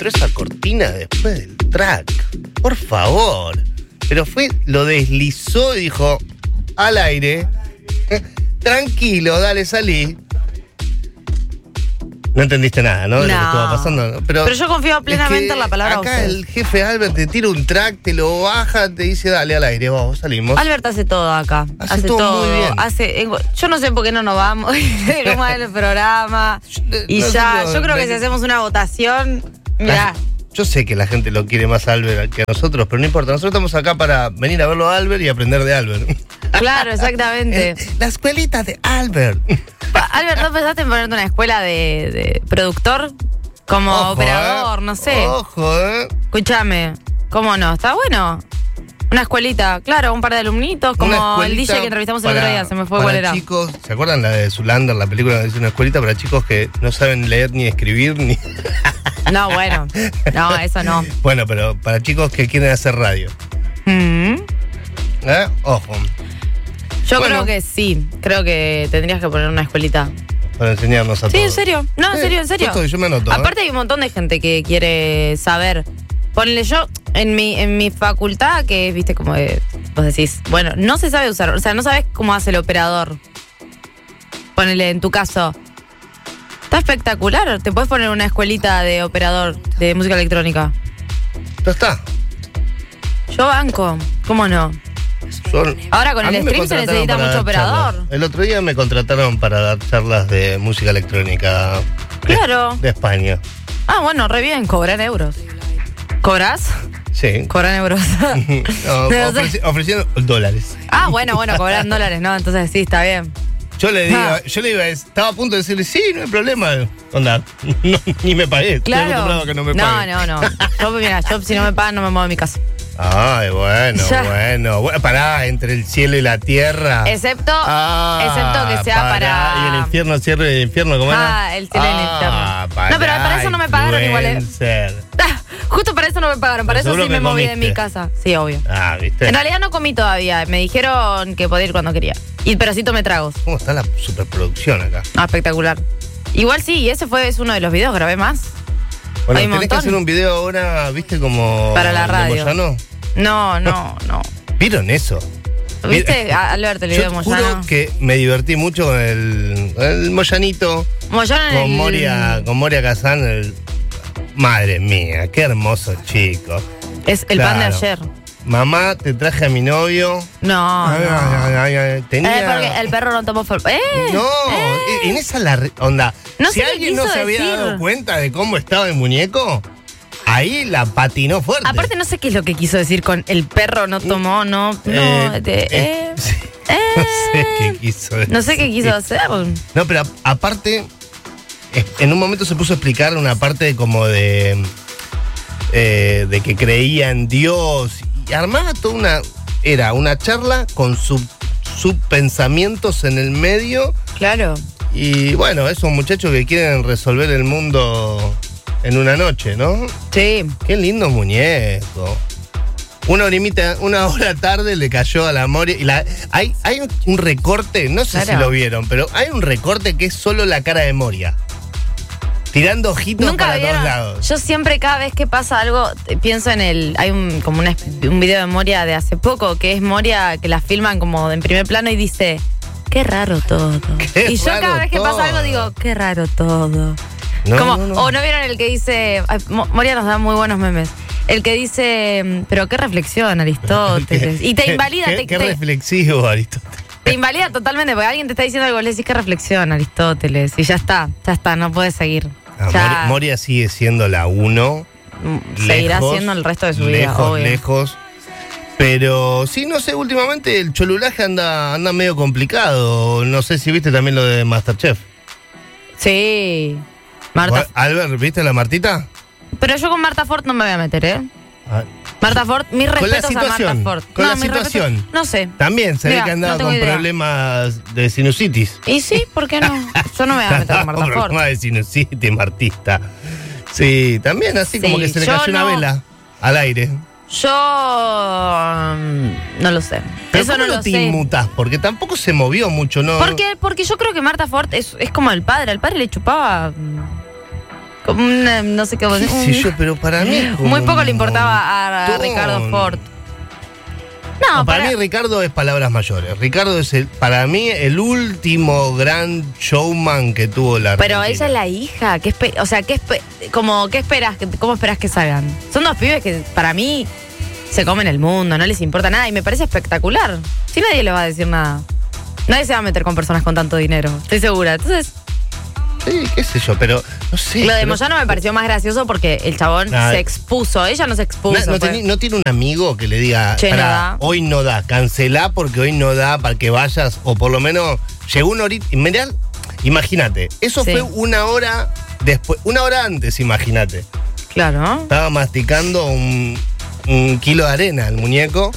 entró esa cortina después del track. Por favor. Pero lo deslizó y dijo, al aire, tranquilo, dale, salí. No entendiste nada, ¿no? De lo que estaba pasando. Pero yo confío plenamente en la palabra acá de el jefe Albert te tira un track, te lo baja, te dice, dale al aire, vamos, salimos. Albert hace todo acá. Hace todo muy bien. Yo no sé por qué no nos vamos. Dejamos el programa. Y no, ya, yo creo que si hacemos una votación, mirá. Yo sé que la gente lo quiere más a Albert que a nosotros, pero no importa. Nosotros estamos acá para venir a verlo a Albert y aprender de Albert. Claro, exactamente. La escuelita de Albert. Albert, ¿no pensaste en ponerte una escuela de productor? Como operador, no sé. Ojo, Escúchame, ¿cómo no? ¿Está bueno? Una escuelita, claro, un par de alumnitos, como el DJ que entrevistamos el otro día, se me fue cuál era. Chicos, ¿se acuerdan la de Zoolander, la película que dice una escuelita para chicos que no saben leer ni escribir ni... No, bueno, no, eso no. Bueno, pero para chicos que quieren hacer radio. Ojo. Yo creo que sí, creo que tendrías que poner una escuelita. Para enseñarnos a todos. Sí, en serio, no, en serio. Yo me anoto. Aparte hay un montón de gente que quiere saber. Ponle yo, en mi facultad, que es, viste, como vos decís, bueno, no se sabe usar, o sea, no sabes cómo hace el operador. Ponele, en tu caso. Está espectacular, te puedes poner una escuelita de operador de música electrónica. Ya está. Yo banco, ¿cómo no? Ahora con el stream se necesita mucho operador. Charlas. El otro día me contrataron para dar charlas de música electrónica. Claro. De España. Ah, bueno, re bien, cobran euros. ¿Cobras? Sí. Cobran euros. No, ofreciendo dólares. Ah, bueno, cobran dólares, ¿no? Entonces sí, está bien. Yo le iba, estaba a punto de decirle, sí, no hay problema. Onda, no, ni me pagué. Claro. Estoy acostumbrado a que no me paguen. No. Yo si no me pagan no me muevo de mi casa. Ay, bueno. Pará, entre el cielo y la tierra. Excepto que sea para... Y el infierno, cierre del infierno, ¿cómo era? El cielo y el infierno. No, pero para eso no me pagaron igual. Justo para eso no me pagaron, para eso sí me moví de mi casa. Sí, obvio. Ah, ¿viste? En realidad no comí todavía, me dijeron que podía ir cuando quería. Pero sí tomé tragos. ¿Cómo está la superproducción acá? Espectacular. Igual sí, ese es uno de los videos, grabé más. Bueno, tenés que hacer un video ahora, ¿viste? Como... Para la radio. Moyano. No. ¿Vieron eso? ¿Viste, Alberto, el video de Moyano? Yo juro que me divertí mucho con el Moyanito. Con Moria Kazan. Madre mía, qué hermoso chico. Es el pan de ayer. Mamá, te traje a mi novio. No. Tenía... porque el perro no tomó No, en esa onda. No si alguien no se había dado cuenta de cómo estaba el muñeco, ahí la patinó fuerte. Aparte no sé qué es lo que quiso decir con el perro no tomó, no sé qué quiso decir. No sé qué quiso hacer. No, pero aparte, en un momento se puso a explicar una parte como de que creía en Dios. Y armaba toda una charla con sus pensamientos en el medio. Claro. Y bueno, esos muchachos que quieren resolver el mundo en una noche, ¿no? Sí. Qué lindo muñeco. Una hora tarde le cayó a la Moria. Y hay un recorte, no sé si lo vieron, pero hay un recorte que es solo la cara de Moria. Tirando ojitos para todos lados. Yo siempre, cada vez que pasa algo, pienso en hay un video de Moria de hace poco, que es Moria, que la filman como en primer plano y dice, qué raro todo. Y yo cada vez que pasa algo digo, qué raro todo. No. O no vieron el que dice, Moria nos da muy buenos memes. El que dice, pero qué reflexión, Aristóteles. Y te invalida. Qué reflexivo, Aristóteles. Te invalida totalmente, porque alguien te está diciendo algo, le decís qué reflexión, Aristóteles. Y ya está, no puedes seguir. Moria sigue siendo la 1. Seguirá siendo el resto de su vida, obvio. Lejos. Pero sí, no sé, últimamente el cholulaje anda medio complicado. No sé si viste también lo de Masterchef. Sí. Albert, ¿viste la Martita? Pero yo con Marta Ford no me voy a meter, Marta Ford, mis respetos a Marta Ford. Con la situación. No sé. También se ve que andaba con problemas de sinusitis. Y sí, ¿por qué no? Yo no me voy a meter con Marta Ford. Problemas de sinusitis, Martista. Sí, también así como que se le cayó una vela al aire. Yo no lo sé. Pero eso ¿cómo no lo te sé. inmutás? Porque tampoco se movió mucho, ¿no? Porque yo creo que Marta Ford es como el padre. Al padre le chupaba como una, no sé qué. Sí, yo, pero para mí es como muy poco le un importaba a montón. Ricardo Ford. No, para mí Ricardo es palabras mayores. Ricardo es para mí el último gran showman que tuvo la Argentina. Pero ella es la hija, ¿qué esperas? ¿Cómo esperas que salgan? Son dos pibes que para mí se comen el mundo, no les importa nada y me parece espectacular. Si nadie les va a decir nada. Nadie se va a meter con personas con tanto dinero, estoy segura. Entonces, sí, qué sé yo, pero no sé. Lo de Moyano me pareció más gracioso porque el chabón se expuso, ella no se expuso. No tiene un amigo que le diga, che, no da. Hoy no da, cancelá porque hoy no da para que vayas, o por lo menos llegó una horita. Imagínate, eso fue una hora después, una hora antes, imagínate. Claro. Estaba masticando un kilo de arena el muñeco.